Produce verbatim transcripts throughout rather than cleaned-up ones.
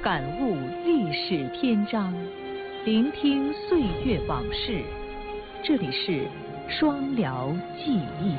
感悟历史篇章，聆听岁月往事。这里是双辽记忆。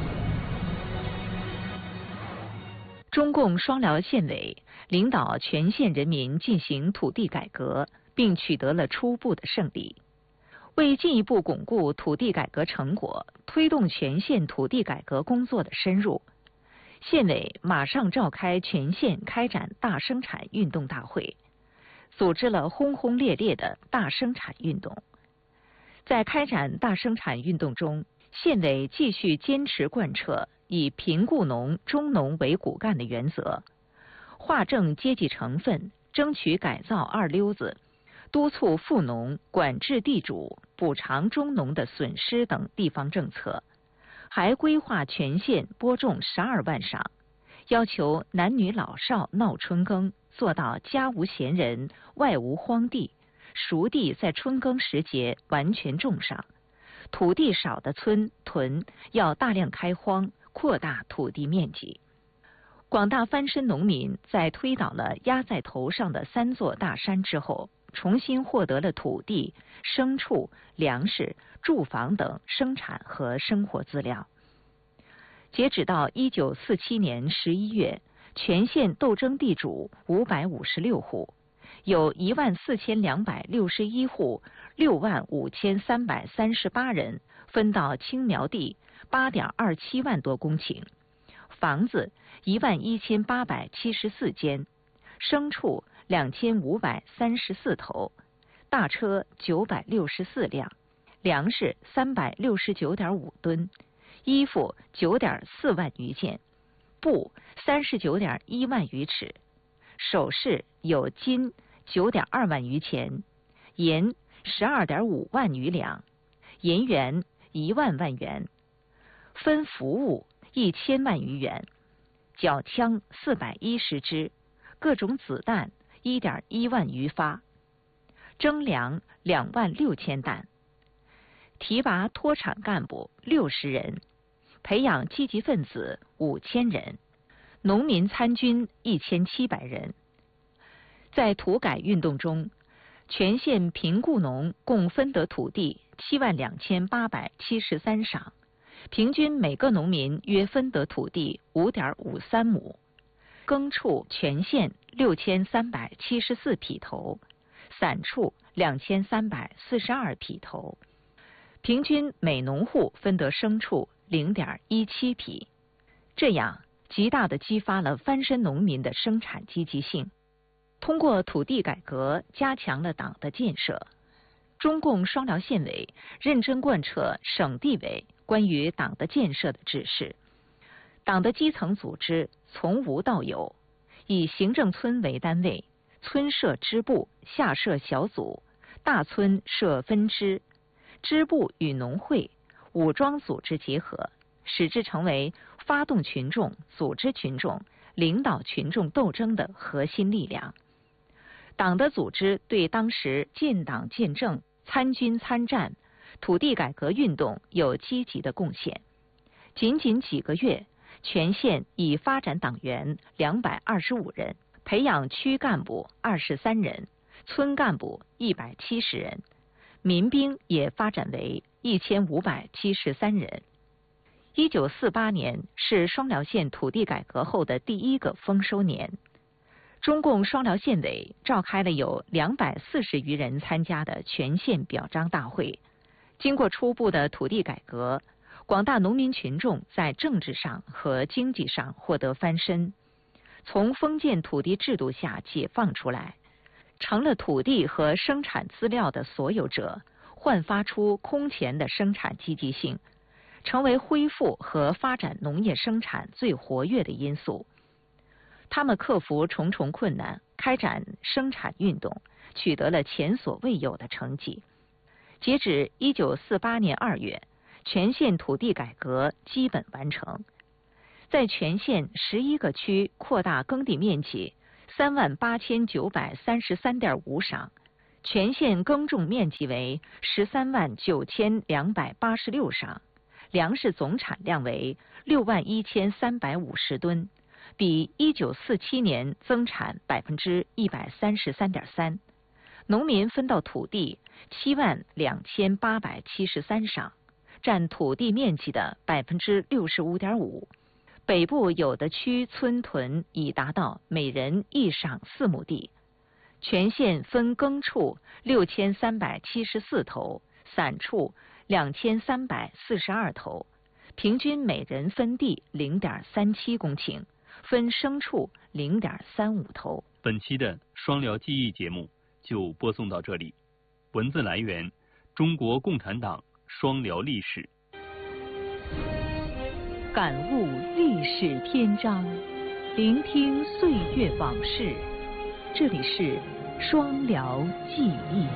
中共双辽县委领导全县人民进行土地改革，并取得了初步的胜利。为进一步巩固土地改革成果，推动全县土地改革工作的深入，县委马上召开全县开展大生产运动大会，组织了轰轰烈烈的大生产运动。在开展大生产运动中，县委继续坚持贯彻以贫雇农、中农为骨干的原则，划正阶级成分，争取改造二溜子，督促富农管制地主、补偿中农的损失等地方政策，还规划全县播种十二万晌，要求男女老少闹春耕，做到家无闲人，外无荒地，熟地在春耕时节完全种上，土地少的村屯要大量开荒，扩大土地面积。广大翻身农民在推倒了压在头上的三座大山之后，重新获得了土地、牲畜、粮食、住房等生产和生活资料。截止到一九四七年十一月，全县斗争地主五百五十六户，有一万四千两百六十一户，六万五千三百三十八人分到青苗地八点二七万多公顷，房子一万一千八百七十四间，牲畜两千五百三十四头，大车九百六十四辆，粮食三百六十九点五吨，衣服九点四万余件，布三十九点一万余尺，首饰有金九点二万余钱，银十二点五万余两，银元一万万元，分服务一千万余元，缴枪四百一十支，各种子弹一点一万余发，征粮两万六千担，提拔脱产干部六十人，培养积极分子五千人，农民参军一千七百人。在土改运动中，全县贫雇农共分得土地七万两千八百七十三晌，平均每个农民约分得土地五点五三亩。耕畜全县六千三百七十四匹头，散畜两千三百四十二匹头，平均每农户分得牲畜零点一七匹。这样极大地激发了翻身农民的生产积极性。通过土地改革，加强了党的建设。中共双辽县委认真贯彻省地委关于党的建设的指示，党的基层组织从无到有，以行政村为单位，村设支部，下设小组，大村设分支，支部与农会、武装组织结合，使之成为发动群众、组织群众、领导群众斗争的核心力量。党的组织对当时建党建政、参军参战、土地改革运动有积极的贡献。仅仅几个月，全县已发展党员两百二十五人，培养区干部二十三人，村干部一百七十人，民兵也发展为一千五百七十三人。一九四八年是双辽县土地改革后的第一个丰收年。中共双辽县委召开了有两百四十余人参加的全县表彰大会。经过初步的土地改革，广大农民群众在政治上和经济上获得翻身，从封建土地制度下解放出来，成了土地和生产资料的所有者，焕发出空前的生产积极性，成为恢复和发展农业生产最活跃的因素。他们克服重重困难，开展生产运动，取得了前所未有的成绩。截止一九四八年二月，全县土地改革基本完成，在全县十一个区扩大耕地面积三万八千九百三十三点五晌，全县耕种面积为十三万九千两百八十六晌，粮食总产量为六万一千三百五十吨， 比一九四七年增产百分之一百三十三点三，农民分到土地七万两千八百七十三晌，占土地面积的百分之六十五点五。北部有的区村屯已达到每人一晌四亩地，全县分耕处六千三百七十四头，散处两千三百四十二头，平均每人分地零点三七公顷，分牲畜零点三五头。 本期的双辽记忆节目就播送到这里，文字来源：中国共产党双辽历史。 感悟历史篇章，聆听岁月往事。这里是双辽记忆。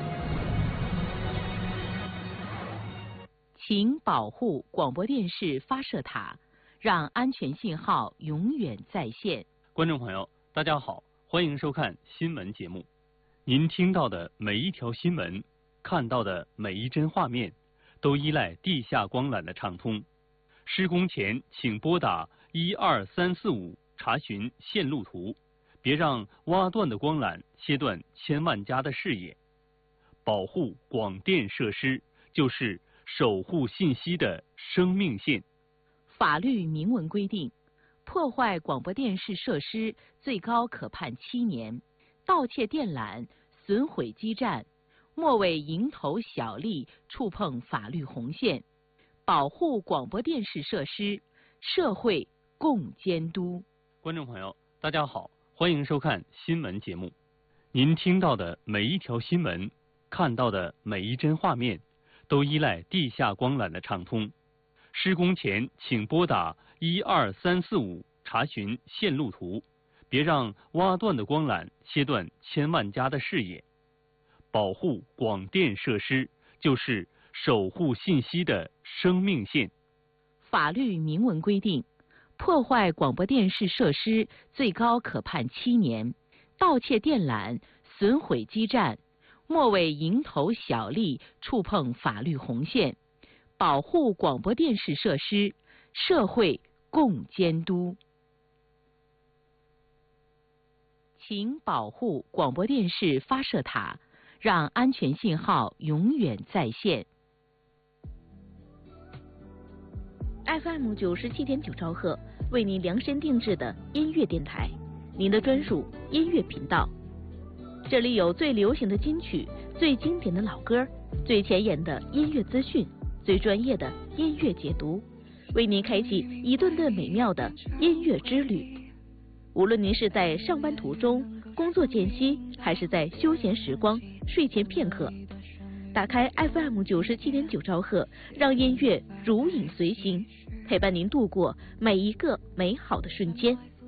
请保护广播电视发射塔，让安全信号永远在线。 观众朋友，大家好，欢迎收看新闻节目。您听到的每一条新闻，看到的每一帧画面，都依赖地下光缆的畅通。施工前请拨打一二三四五查询线路图，别让挖断的光缆切断千万家的视野。保护广电设施就是守护信息的生命线。 法律明文规定，破坏广播电视设施最高可判七年，盗窃电缆、损毁基站，莫为蝇头小利触碰法律红线。保护广播电视设施，社会共监督。 观众朋友，大家好，欢迎收看新闻节目。您听到的每一条新闻，看到的每一帧画面，都依赖地下光缆的畅通。施工前请拨打一二三四五查询线路图，别让挖断的光缆切断千万家的视野。保护广电设施就是守护信息的生命线。 法律明文规定，破坏广播电视设施最高可判七年，盗窃电缆、损毁基站，莫为蝇头小利触碰法律红线。保护广播电视设施，社会共监督。请保护广播电视发射塔，让安全信号永远在线。 F M 九十七点九兆赫，为您量身定制的音乐电台，您的专属音乐频道。这里有最流行的金曲、最经典的老歌、最前沿的音乐资讯、最专业的音乐解读，为您开启一顿顿美妙的音乐之旅。无论您是在上班途中、工作间隙，还是在休闲时光、睡前片刻，打开 F M 九十七点九兆赫，让音乐如影随形，陪伴您度过每一个美好的瞬间。